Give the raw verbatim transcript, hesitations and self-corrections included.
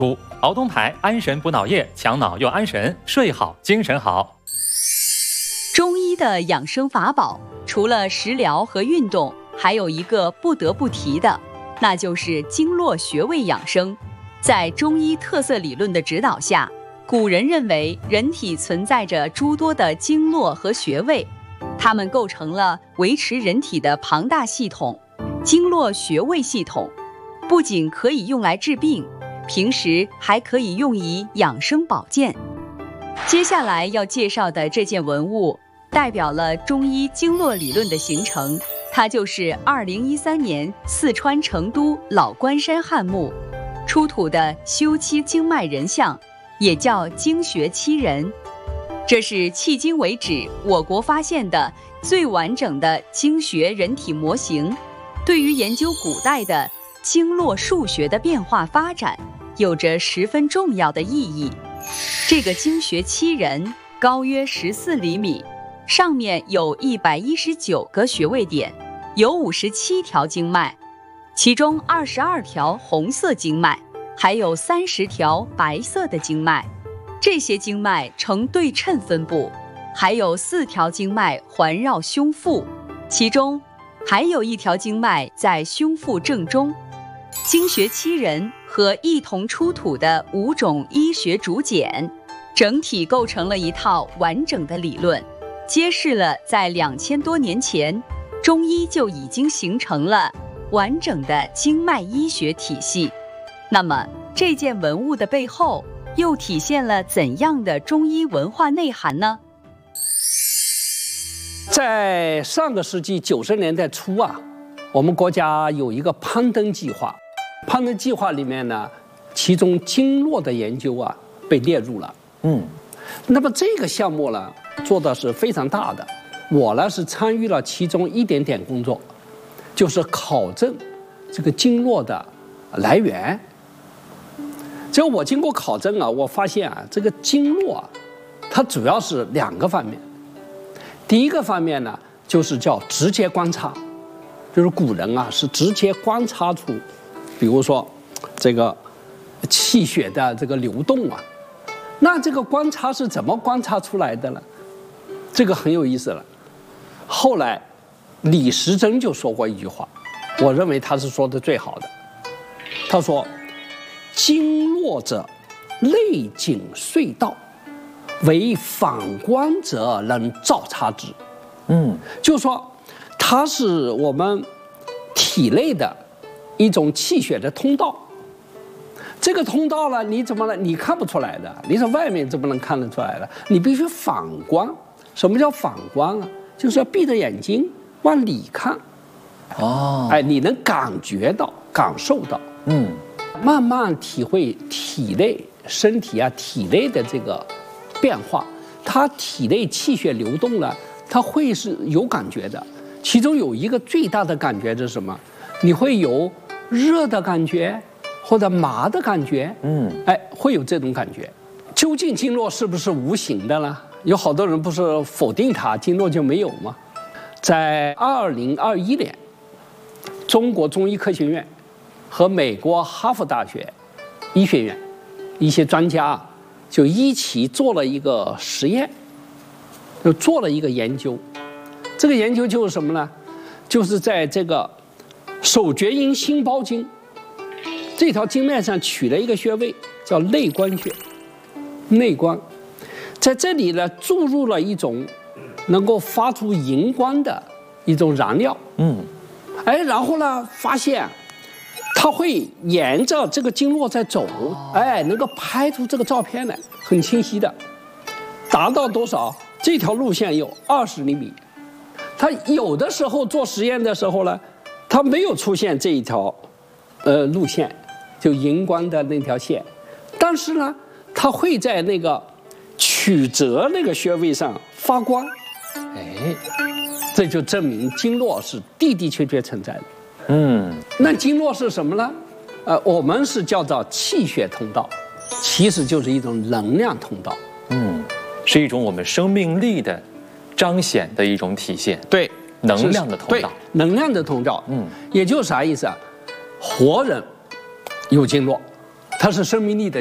五、熬东牌安神补脑液，强脑又安神，睡好精神好。 中医的养生法宝，除了食疗和运动，还有一个不得不提的，那就是经络穴位养生。在中医特色理论的指导下，古人认为人体存在着诸多的经络和穴位，它们构成了维持人体的庞大系统。经络穴位系统不仅可以用来治病，平时还可以用以养生保健。接下来要介绍的这件文物，代表了中医经络理论的形成，它就是二零一三年四川成都老关山汉墓出土的修七经脉人像，也叫经穴七人。这是迄今为止我国发现的最完整的经穴人体模型，对于研究古代的经络数学的变化发展有着十分重要的意义。这个经穴七人高约十四厘米，上面有一百一十九个穴位点，有五十七条经脉，其中二十二条红色经脉，还有三十条白色的经脉。这些经脉呈对称分布，还有四条经脉环绕胸腹，其中还有一条经脉在胸腹正中。经穴七人和一同出土的五种医学竹简，整体构成了一套完整的理论，揭示了在两千多年前，中医就已经形成了完整的经脉医学体系。那么，这件文物的背后又体现了怎样的中医文化内涵呢？ 在上个世纪九十年代初啊，我们国家有一个攀登计划。攀登计划里面呢，其中经络的研究啊被列入了。嗯，那么这个项目呢做的是非常大的，我呢是参与了其中一点点工作，就是考证这个经络的来源。这个我经过考证啊，我发现啊，这个经络啊，它主要是两个方面。第一个方面呢，就是叫直接观察，就是古人啊是直接观察出，比如说这个气血的这个流动啊，那这个观察是怎么观察出来的呢？这个很有意思了。后来李时珍就说过一句话，我认为他是说的最好的。他说：“经络者，内景隧道，为反观者能照察之。”嗯，就是说，它是我们体内的一种气血的通道。这个通道呢，你怎么了？你看不出来的，你从外面怎么能看得出来的？你必须反观。什么叫反观啊？就是要闭着眼睛往里看。哦，哎，你能感觉到、感受到，嗯，慢慢体会体内身体啊体内的这个变化。它体内气血流动了，它会是有感觉的。其中有一个最大的感觉是什么？你会有热的感觉，或者麻的感觉，嗯，哎，会有这种感觉。究竟经络是不是无形的呢？有好多人不是否定它，经络就没有吗？在二零二一年，中国中医科学院和美国哈佛大学医学院一些专家就一起做了一个实验，就做了一个研究。这个研究就是什么呢？就是在这个手厥阴心包经这条经脉上取了一个穴位，叫内关穴。内关在这里呢，注入了一种能够发出荧光的一种燃料。嗯，哎，然后呢，发现它会沿着这个经络在走，哎，能够拍出这个照片来，很清晰的，达到多少？这条路线有二十厘米。它有的时候做实验的时候呢，它没有出现这一条，呃，路线，就荧光的那条线，但是呢，它会在那个曲折那个穴位上发光，哎，这就证明经络是的的确确存在的。嗯，那经络是什么呢？呃，我们是叫做气血通道，其实就是一种能量通道。嗯， 是一种我们生命力的彰显的一种体现。 对， 能量的通道。 对，能量的通道。嗯，也就是啥意思啊？活人有经络， 它是生命力的